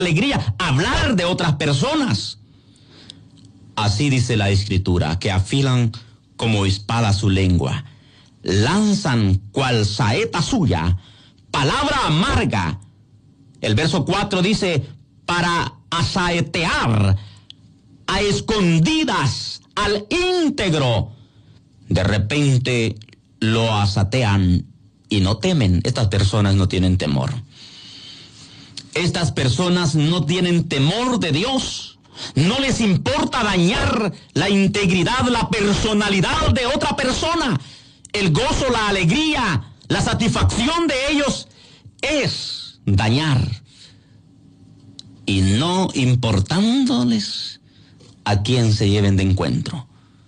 alegría hablar de otras personas. Así dice la Escritura, que afilan como espada su lengua, lanzan cual saeta suya, palabra amarga. El verso 4 dice, para asaetear a escondidas al íntegro. De repente lo asatean y no temen. Estas personas no tienen temor. Estas personas no tienen temor de Dios. No les importa dañar la integridad, la personalidad de otra persona. El gozo, la alegría, la satisfacción de ellos es dañar. Y no importándoles a quién se lleven de encuentro.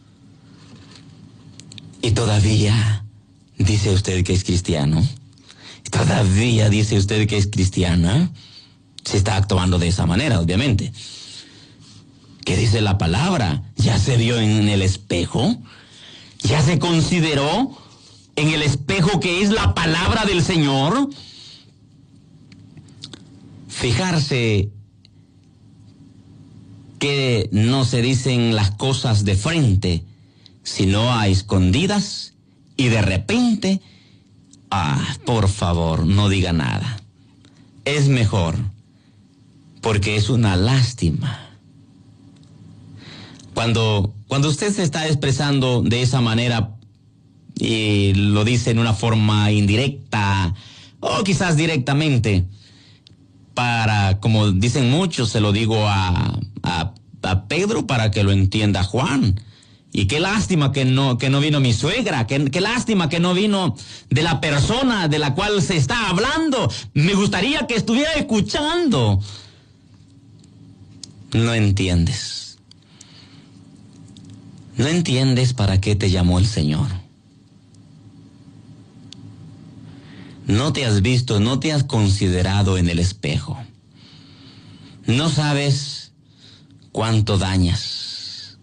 Y todavía dice usted que es cristiano. Todavía dice usted que es cristiana. Se está actuando de esa manera, obviamente. ¿Qué dice la palabra? ¿Ya se vio en el espejo? ¿Ya se consideró en el espejo que es la palabra del Señor? Fijarse que no se dicen las cosas de frente, sino a escondidas y de repente, por favor, no diga nada. Es mejor, porque es una lástima. Cuando usted se está expresando de esa manera y lo dice en una forma indirecta o quizás directamente, como dicen muchos, se lo digo a Pedro para que lo entienda Juan. Y qué lástima que no vino mi suegra, qué lástima que no vino de la persona de la cual se está hablando. Me gustaría que estuviera escuchando. No entiendes. No entiendes para qué te llamó el Señor. No te has visto, no te has considerado en el espejo. No sabes cuánto dañas.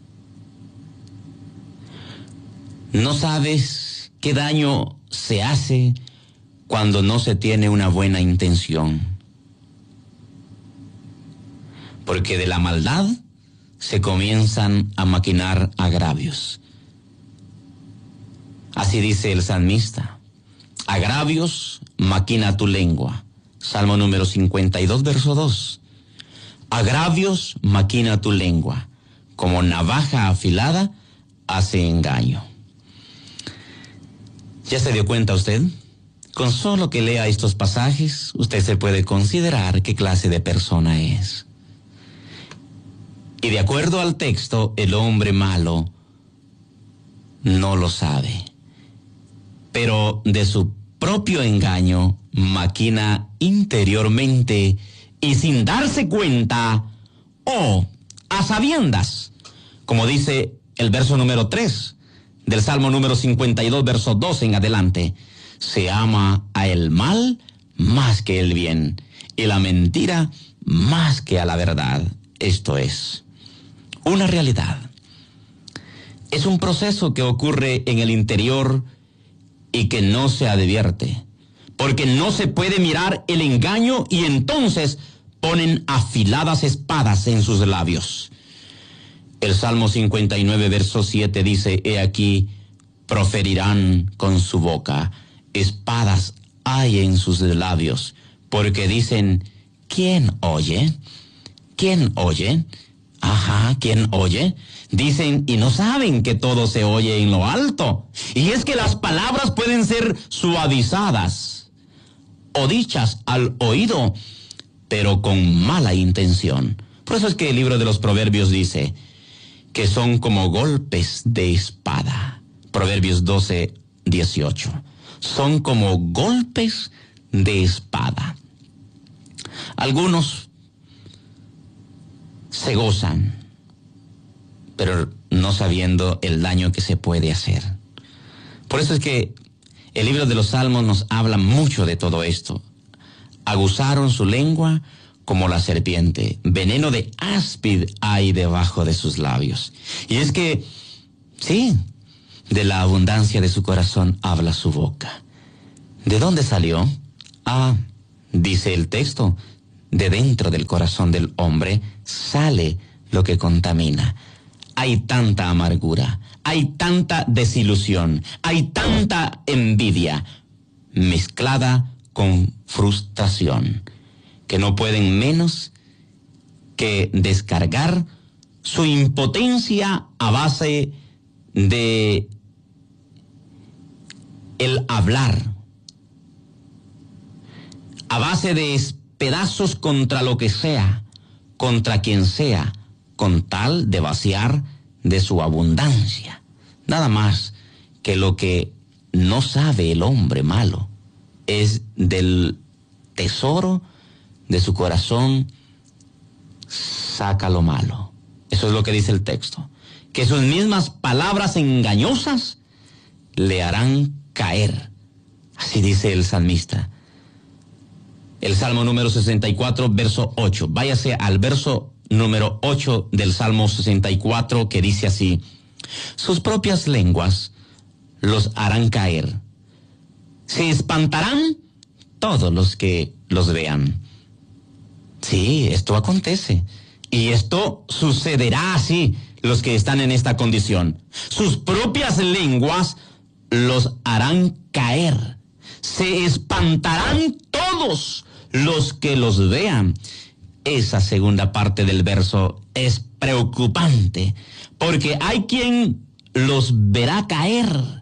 No sabes qué daño se hace cuando no se tiene una buena intención. Porque de la maldad se comienzan a maquinar agravios. Así dice el salmista. Agravios maquina tu lengua. Salmo número 52, verso 2. Agravios maquina tu lengua. Como navaja afilada hace engaño. ¿Ya se dio cuenta usted? Con solo que lea estos pasajes, usted se puede considerar qué clase de persona es. Y de acuerdo al texto, el hombre malo no lo sabe. Pero de su propio engaño maquina interiormente y sin darse cuenta o a sabiendas, como dice el verso número 3 del Salmo número 52, verso 2 en adelante. Se ama a el mal más que el bien y la mentira más que a la verdad. Esto es una realidad. Es un proceso que ocurre en el interior y que no se advierte, porque no se puede mirar el engaño y entonces ponen afiladas espadas en sus labios. El Salmo 59, verso 7 dice, he aquí, proferirán con su boca, espadas hay en sus labios, porque dicen, ¿quién oye? ¿Quién oye? Ajá, ¿quién oye? Dicen y no saben que todo se oye en lo alto. Y es que las palabras pueden ser suavizadas o dichas al oído, pero con mala intención. Por eso es que el libro de los Proverbios dice que son como golpes de espada. Proverbios 12, 18. Son como golpes de espada. Algunos se gozan, pero no sabiendo el daño que se puede hacer. Por eso es que el libro de los Salmos nos habla mucho de todo esto. Aguzaron su lengua como la serpiente, veneno de áspid hay debajo de sus labios. Y es que, sí, de la abundancia de su corazón habla su boca. ¿De dónde salió? Dice el texto, de dentro del corazón del hombre sale lo que contamina. Hay tanta amargura, hay tanta desilusión, hay tanta envidia mezclada con frustración, que no pueden menos que descargar su impotencia a base de el hablar, a base de pedazos contra lo que sea, contra quien sea, con tal de vaciar de su abundancia. Nada más que lo que no sabe el hombre malo es del tesoro de su corazón saca lo malo. Eso es lo que dice el texto. Que sus mismas palabras engañosas le harán caer. Así dice el salmista. El Salmo número 64, verso 8. Váyase al verso número 8 del Salmo 64, que dice así: sus propias lenguas los harán caer. Se espantarán todos los que los vean. Sí, esto acontece. Y esto sucederá así, los que están en esta condición. Sus propias lenguas los harán caer. Se espantarán todos los que los vean. Esa segunda parte del verso es preocupante, porque hay quien los verá caer.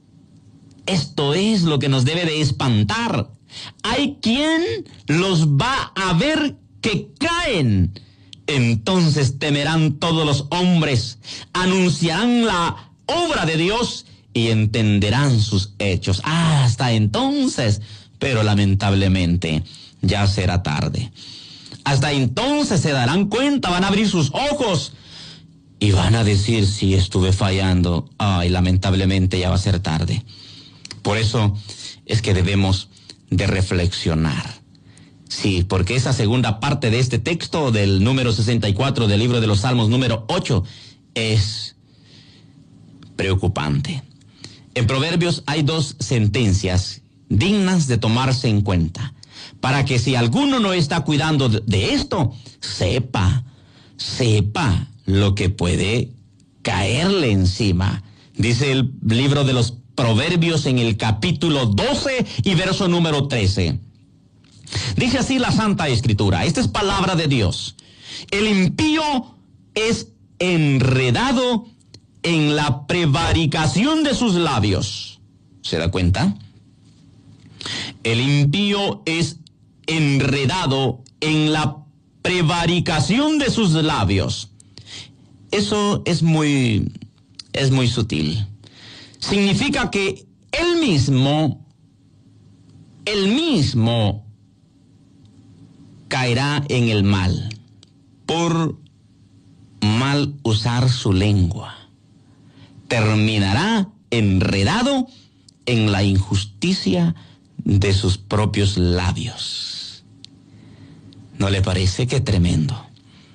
Esto es lo que nos debe de espantar. Hay quien los va a ver que caen. Entonces temerán todos los hombres, anunciarán la obra de Dios y entenderán sus hechos. Hasta entonces, pero lamentablemente ya será tarde. Hasta entonces se darán cuenta, van a abrir sus ojos y van a decir: sí, estuve fallando. Ay, lamentablemente ya va a ser tarde. Por eso es que debemos de reflexionar. Sí, porque esa segunda parte de este texto del número 64 del libro de los Salmos número 8 es preocupante. En Proverbios hay dos sentencias dignas de tomarse en cuenta, para que si alguno no está cuidando de esto, sepa lo que puede caerle encima. Dice el libro de los Proverbios en el capítulo 12 y verso número 13. Dice así la Santa Escritura, esta es palabra de Dios: el impío es enredado en la prevaricación de sus labios. ¿Se da cuenta? El impío es enredado en la prevaricación de sus labios. Eso es muy sutil. Significa que él mismo caerá en el mal por mal usar su lengua. Terminará enredado en la injusticia de sus propios labios. ¿No le parece que tremendo?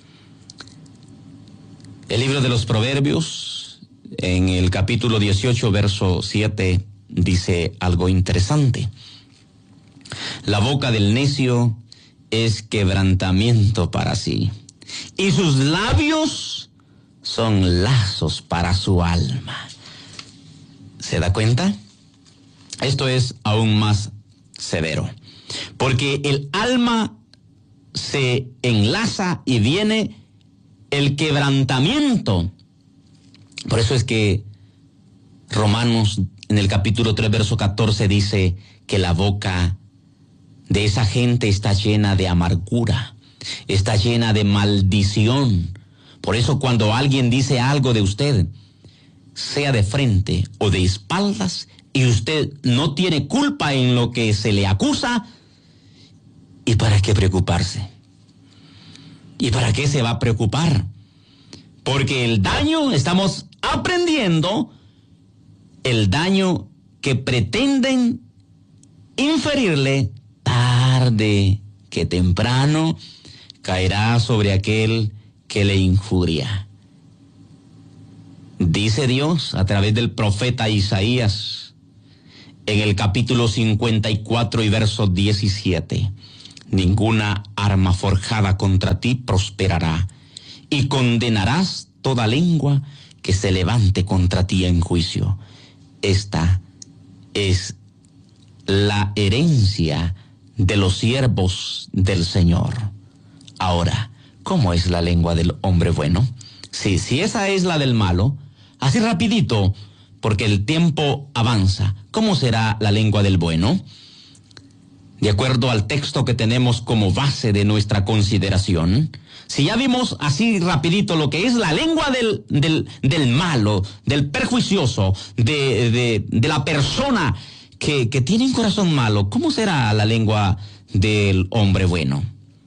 El libro de los Proverbios, en el capítulo 18, verso 7, dice algo interesante. La boca del necio es quebrantamiento para sí, y sus labios son lazos para su alma. ¿Se da cuenta? Esto es aún más severo, porque el alma se enlaza y viene el quebrantamiento. Por eso es que Romanos en el capítulo 3, verso 14 dice que la boca de esa gente está llena de amargura, está llena de maldición. Por eso cuando alguien dice algo de usted, sea de frente o de espaldas, y usted no tiene culpa en lo que se le acusa, ¿y para qué preocuparse? ¿Y para qué se va a preocupar? Porque el daño, estamos aprendiendo, el daño que pretenden inferirle, tarde que temprano caerá sobre aquel que le injuria. Dice Dios a través del profeta Isaías en el capítulo 54 y verso 17. ninguna arma forjada contra ti prosperará, y condenarás toda lengua que se levante contra ti en juicio. Esta es la herencia de los siervos del Señor. Ahora, ¿cómo es la lengua del hombre bueno? Si esa es la del malo, así rapidito, porque el tiempo avanza, ¿cómo será la lengua del bueno? De acuerdo al texto que tenemos como base de nuestra consideración, si ya vimos así rapidito lo que es la lengua del malo, del perjuicioso, de la persona que tiene un corazón malo, ¿cómo será la lengua del hombre bueno?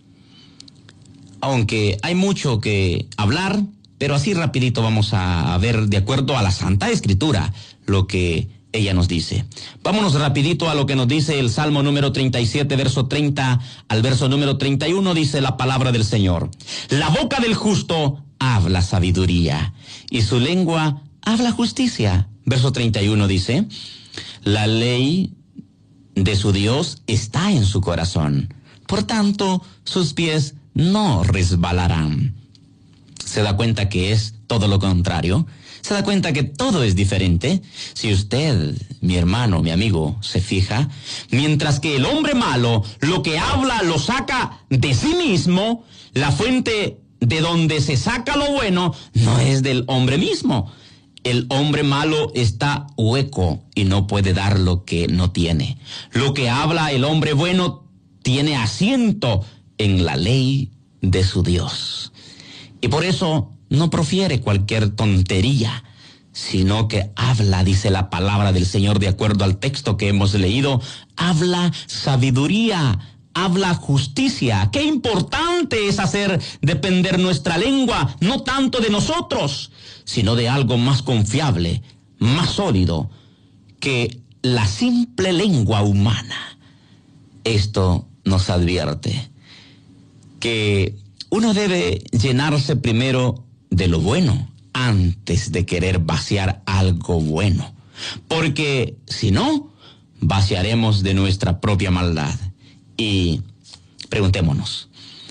Aunque hay mucho que hablar, pero así rapidito vamos a ver de acuerdo a la Santa Escritura lo que ella nos dice. Vámonos rapidito a lo que nos dice el Salmo número 37, verso 30 al verso número 31, dice la palabra del Señor. La boca del justo habla sabiduría, y su lengua habla justicia. Verso 31 dice, la ley de su Dios está en su corazón, por tanto sus pies no resbalarán. ¿Se da cuenta que es todo lo contrario? ¿Se da cuenta que todo es diferente? Si usted, mi hermano, mi amigo, se fija, mientras que el hombre malo lo que habla lo saca de sí mismo, la fuente de donde se saca lo bueno no es del hombre mismo. El hombre malo está hueco y no puede dar lo que no tiene. Lo que habla el hombre bueno tiene asiento en la ley de su Dios. Y por eso no profiere cualquier tontería, sino que habla, dice la palabra del Señor de acuerdo al texto que hemos leído, habla sabiduría, habla justicia. Qué importante es hacer depender nuestra lengua, no tanto de nosotros, sino de algo más confiable, más sólido, que la simple lengua humana. Esto nos advierte que uno debe llenarse primero de lo bueno antes de querer vaciar algo bueno, porque si no, vaciaremos de nuestra propia maldad. Y preguntémonos,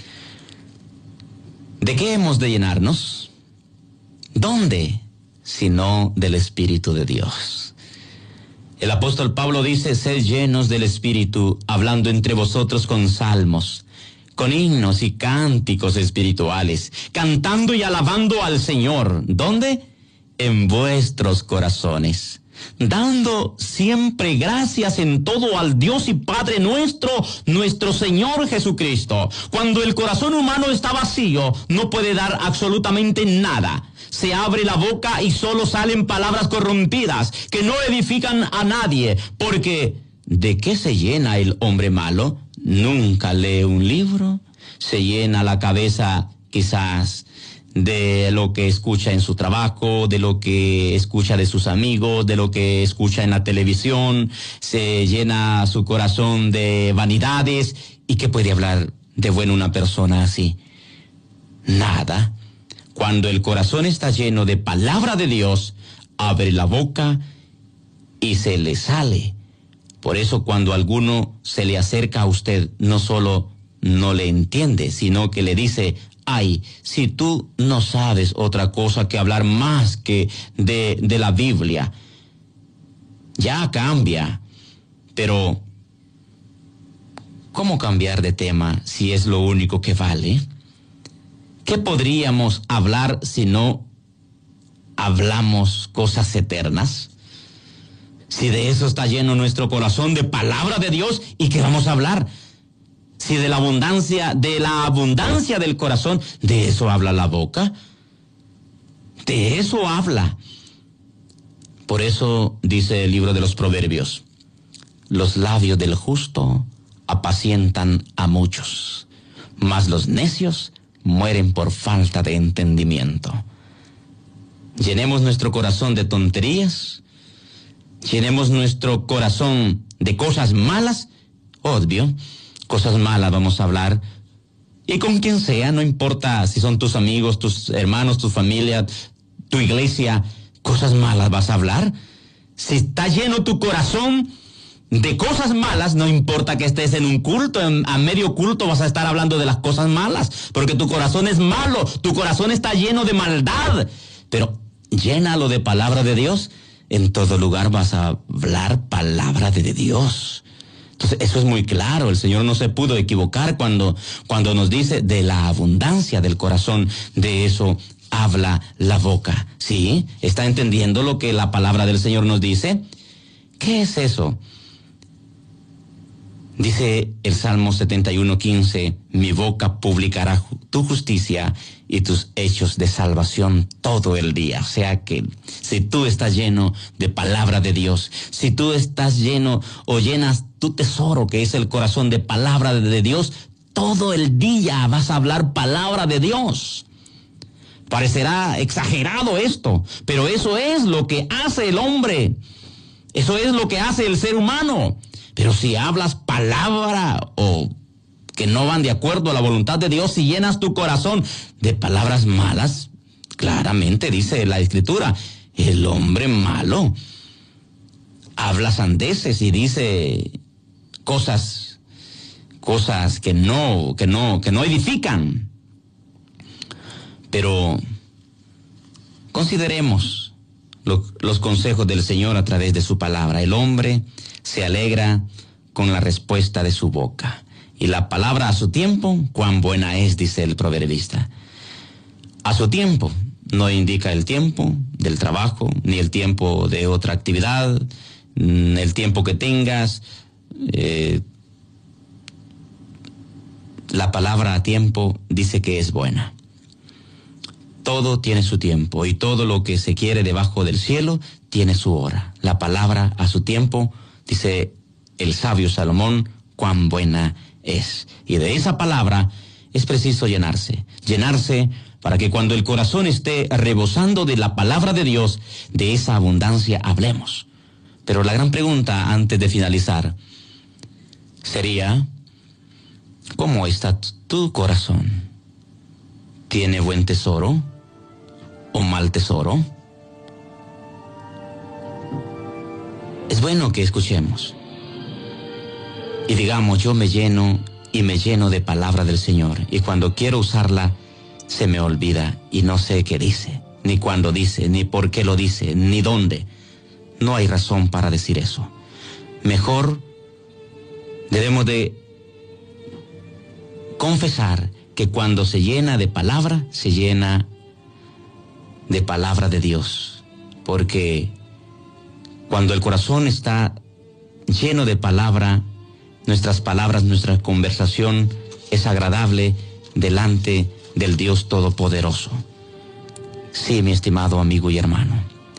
¿de qué hemos de llenarnos? ¿Dónde? Sino del Espíritu de Dios. El apóstol Pablo dice, sed llenos del Espíritu, hablando entre vosotros con salmos, con himnos y cánticos espirituales, cantando y alabando al Señor. ¿Dónde? En vuestros corazones, dando siempre gracias en todo al Dios y Padre nuestro Señor Jesucristo. Cuando el corazón humano está vacío, no puede dar absolutamente nada. Se abre la boca y solo salen palabras corrompidas que no edifican a nadie, porque ¿de qué se llena el hombre malo? Nunca lee un libro, se llena la cabeza quizás de lo que escucha en su trabajo, de lo que escucha de sus amigos, de lo que escucha en la televisión, se llena su corazón de vanidades. ¿Y qué puede hablar de bueno una persona así? Nada. Cuando el corazón está lleno de palabra de Dios, abre la boca y se le sale. Por eso cuando alguno se le acerca a usted, no solo no le entiende, sino que le dice, ay, si tú no sabes otra cosa que hablar más que de la Biblia, ya cambia. Pero, ¿cómo cambiar de tema si es lo único que vale? ¿Qué podríamos hablar si no hablamos cosas eternas? Si de eso está lleno nuestro corazón, de palabra de Dios, ¿y qué vamos a hablar? Si de la abundancia del corazón, de eso habla la boca. De eso habla. Por eso dice el libro de los Proverbios, los labios del justo apacientan a muchos, mas los necios mueren por falta de entendimiento. Llenemos nuestro corazón de tonterías, llenemos nuestro corazón de cosas malas, obvio, cosas malas vamos a hablar, y con quien sea, no importa si son tus amigos, tus hermanos, tu familia, tu iglesia, cosas malas vas a hablar. Si está lleno tu corazón de cosas malas, no importa que estés en un culto, a medio culto vas a estar hablando de las cosas malas, porque tu corazón es malo, tu corazón está lleno de maldad, pero llénalo de palabra de Dios, en todo lugar vas a hablar palabra de Dios. Entonces, eso es muy claro, el Señor no se pudo equivocar cuando nos dice de la abundancia del corazón, de eso habla la boca. ¿Sí? ¿Está entendiendo lo que la palabra del Señor nos dice? ¿Qué es eso? Dice el Salmo 71:15, mi boca publicará tu justicia y tus hechos de salvación todo el día. O sea que si tú estás lleno de palabra de Dios, si tú estás lleno o llenas tu tesoro, que es el corazón de palabra de Dios, todo el día vas a hablar palabra de Dios. Parecerá exagerado esto, pero eso es lo que hace el hombre. Eso es lo que hace el ser humano. Pero si hablas palabra o que no van de acuerdo a la voluntad de Dios, si llenas tu corazón de palabras malas, claramente dice la Escritura, el hombre malo habla sandeces y dice cosas que no edifican. Pero consideremos los consejos del Señor a través de su palabra. El hombre se alegra con la respuesta de su boca. Y la palabra a su tiempo, cuán buena es, dice el proverbista. A su tiempo no indica el tiempo del trabajo, ni el tiempo de otra actividad, el tiempo que tengas. La palabra a tiempo dice que es buena. Todo tiene su tiempo y todo lo que se quiere debajo del cielo tiene su hora. La palabra a su tiempo, dice el sabio Salomón, cuán buena es. Y de esa palabra es preciso llenarse para que cuando el corazón esté rebosando de la palabra de Dios, de esa abundancia hablemos. Pero la gran pregunta antes de finalizar sería, ¿cómo está tu corazón? ¿Tiene buen tesoro o mal tesoro? Es bueno que escuchemos y digamos, yo me lleno de palabra del Señor, y cuando quiero usarla se me olvida y no sé qué dice, ni cuándo dice, ni por qué lo dice, ni dónde. No hay razón para decir eso. Mejor debemos de confesar que cuando se llena de palabra, se llena de palabra de Dios, porque cuando el corazón está lleno de palabra, nuestras palabras, nuestra conversación es agradable delante del Dios Todopoderoso. Sí, mi estimado amigo y hermano.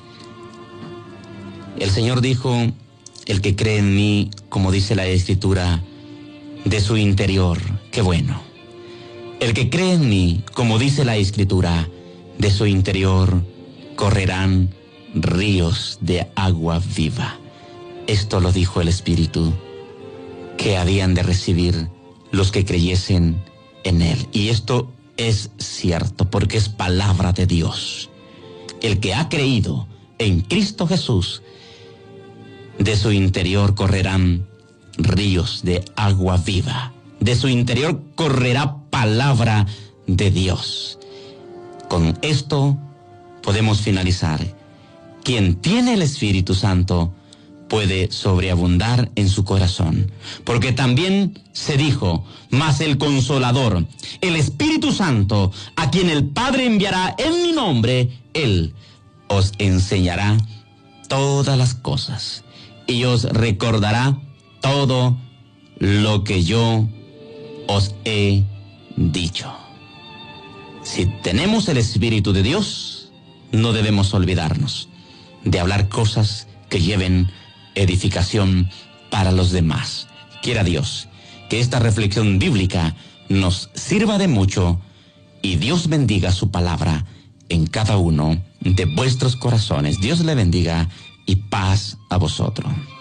El Señor dijo, el que cree en mí, como dice la Escritura, de su interior, qué bueno. El que cree en mí, como dice la Escritura, de su interior correrán ríos de agua viva. Esto lo dijo el Espíritu que habían de recibir los que creyesen en Él. Y esto es cierto porque es palabra de Dios. El que ha creído en Cristo Jesús, de su interior correrán ríos de agua viva. De su interior correrá palabra de Dios. Con esto podemos finalizar. Quien tiene el Espíritu Santo puede sobreabundar en su corazón, porque también se dijo, mas el Consolador, el Espíritu Santo, a quien el Padre enviará en mi nombre, Él os enseñará todas las cosas y os recordará todo lo que yo os he dicho. Si tenemos el Espíritu de Dios, no debemos olvidarnos de hablar cosas que lleven edificación para los demás. Quiera Dios que esta reflexión bíblica nos sirva de mucho y Dios bendiga su palabra en cada uno de vuestros corazones. Dios le bendiga y paz a vosotros.